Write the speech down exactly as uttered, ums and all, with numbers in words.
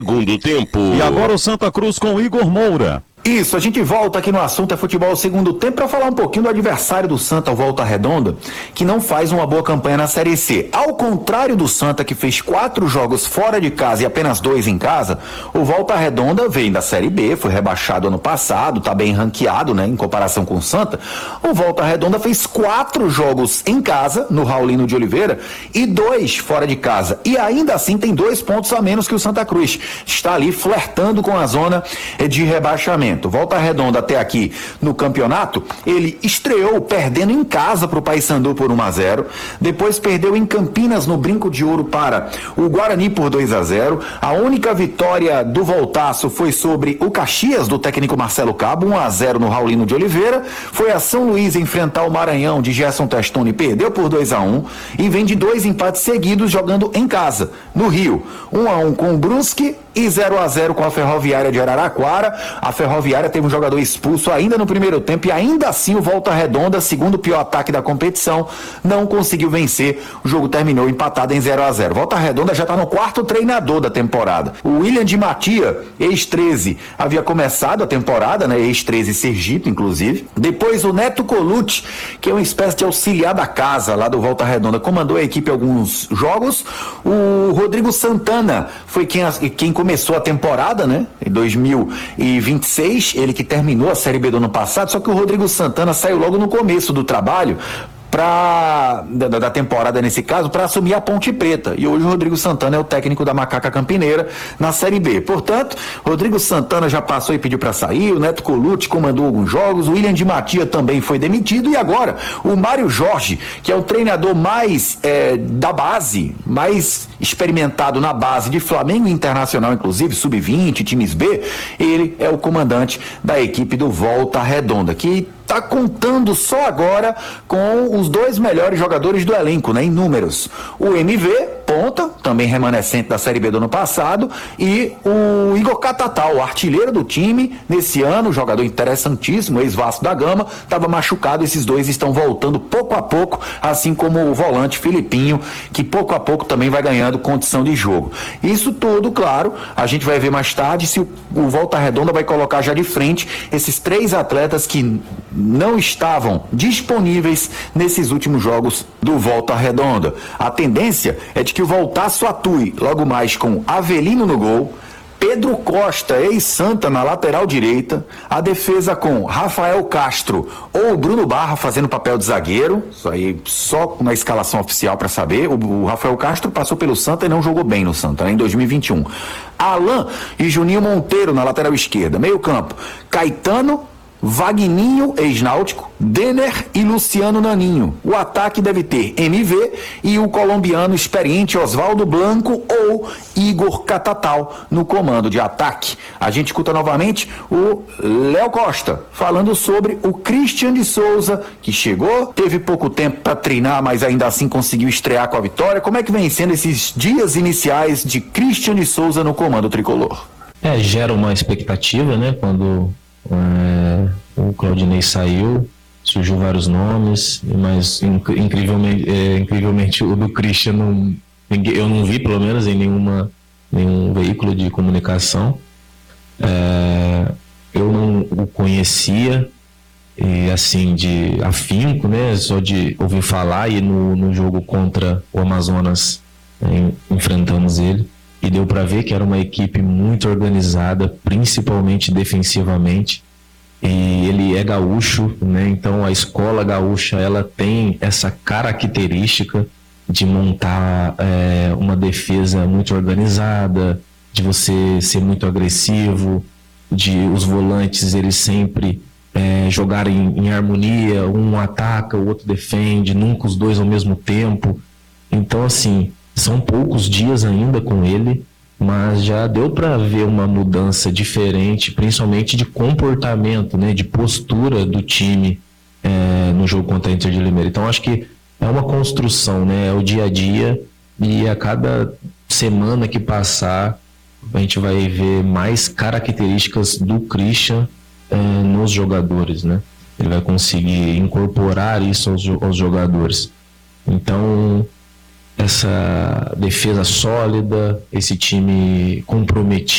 Segundo tempo. E agora o Santa Cruz com Igor Moura. Isso, a gente volta aqui no assunto é futebol segundo tempo para falar um pouquinho do adversário do Santa, o Volta Redonda, que não faz uma boa campanha na Série C. Ao contrário do Santa, que fez quatro jogos fora de casa e apenas dois em casa, o Volta Redonda vem da Série B, foi rebaixado ano passado, tá bem ranqueado, né, em comparação com o Santa. O Volta Redonda fez quatro jogos em casa, no Raulino de Oliveira, e dois fora de casa. E ainda assim tem dois pontos a menos que o Santa Cruz. Está ali flertando com a zona de rebaixamento. Volta Redonda até aqui no campeonato, ele estreou perdendo em casa para o Paysandu por um a zero, depois perdeu em Campinas no Brinco de Ouro para o Guarani por dois a zero, a única vitória do Voltaço foi sobre o Caxias do técnico Marcelo Cabo, um a zero no Raulino de Oliveira, foi a São Luís enfrentar o Maranhão de Gerson Testoni, perdeu por dois a um e vem de dois empates seguidos jogando em casa, no Rio, um a um com o Brusque e zero a zero com a Ferroviária de Araraquara. A Ferroviária teve um jogador expulso ainda no primeiro tempo e ainda assim o Volta Redonda, segundo pior ataque da competição, não conseguiu vencer. O jogo terminou empatado em zero a zero. Volta Redonda já está no quarto treinador da temporada. O William de Matia, ex treze, havia começado a temporada, né? ex treze Sergipe, inclusive. Depois o Neto Colucci, que é uma espécie de auxiliar da casa lá do Volta Redonda, comandou a equipe alguns jogos. O Rodrigo Santana foi quem, quem começou a temporada, né? Em dois mil e vinte e seis, ele que terminou a Série B do ano passado, só que o Rodrigo Santana saiu logo no começo do trabalho pra, da, da temporada nesse caso, para assumir a Ponte Preta, e hoje o Rodrigo Santana é o técnico da Macaca Campineira na Série B. Portanto, Rodrigo Santana já passou e pediu para sair, o Neto Colucci comandou alguns jogos, o William de Matia também foi demitido, e agora o Mário Jorge, que é o treinador mais é, da base, mais experimentado na base de Flamengo Internacional, inclusive sub vinte, times B, ele é o comandante da equipe do Volta Redonda, que está contando só agora com os dois melhores jogadores do elenco, né, em números. O M V, ponta, também remanescente da Série B do ano passado, e o Igor Catatal, o artilheiro do time nesse ano, jogador interessantíssimo, ex-Vasco da Gama, estava machucado. Esses dois estão voltando pouco a pouco, assim como o volante Filipinho, que pouco a pouco também vai ganhando condição de jogo. Isso tudo, claro, a gente vai ver mais tarde se o, o Volta Redonda vai colocar já de frente esses três atletas que não estavam disponíveis nesses últimos jogos do Volta Redonda. A tendência é de que o Voltaço atue logo mais com Avelino no gol, Pedro Costa, ex-Santa, na lateral direita, a defesa com Rafael Castro ou Bruno Barra fazendo papel de zagueiro, isso aí só na escalação oficial para saber. O, o Rafael Castro passou pelo Santa e não jogou bem no Santa, né, em dois mil e vinte e um. Alain e Juninho Monteiro na lateral esquerda, meio campo, Caetano, Vagninho, ex-náutico, Denner e Luciano Naninho. O ataque deve ter M V e o colombiano experiente Oswaldo Blanco ou Igor Catatal no comando de ataque. A gente escuta novamente o Léo Costa falando sobre o Christian de Souza, que chegou, teve pouco tempo para treinar, mas ainda assim conseguiu estrear com a vitória. Como é que vem sendo esses dias iniciais de Christian de Souza no comando tricolor? É, gera uma expectativa, né, quando É, o Claudinei saiu, surgiu vários nomes, mas inc- incrivelmente, é, incrivelmente o do Christian não, ninguém, eu não vi, pelo menos em nenhuma, nenhum veículo de comunicação. É, eu não o conhecia e, assim, de afinco, né, só de ouvir falar, e no, no jogo contra o Amazonas, é, enfrentamos ele. E deu para ver que era uma equipe muito organizada, principalmente defensivamente. E ele é gaúcho, né? Então a escola gaúcha, ela tem essa característica de montar é, uma defesa muito organizada, de você ser muito agressivo, de os volantes eles sempre é, jogarem em harmonia, um ataca, o outro defende, nunca os dois ao mesmo tempo. Então, assim, são poucos dias ainda com ele, mas já deu para ver uma mudança diferente, principalmente de comportamento, né, de postura do time é, no jogo contra a Inter de Limeira. Então, acho que é uma construção, né, é o dia a dia, e a cada semana que passar, a gente vai ver mais características do Christian é, nos jogadores, né? Ele vai conseguir incorporar isso aos, aos jogadores. Então, essa defesa sólida, esse time comprometido,